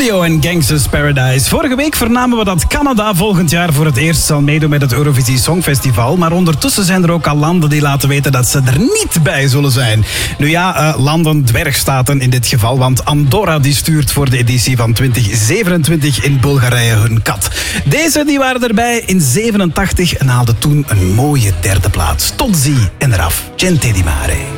Coolio en Gangsta's Paradise. Vorige week vernamen we dat Canada volgend jaar voor het eerst zal meedoen met het Eurovisie Songfestival. Maar ondertussen zijn er ook al landen die laten weten dat ze er niet bij zullen zijn. Nu ja, landen, dwergstaten in dit geval. Want Andorra die stuurt voor de editie van 2027 in Bulgarije hun kat. Deze die waren erbij in 87 en haalden toen een mooie derde plaats. Tot zie en eraf. Gente di mare.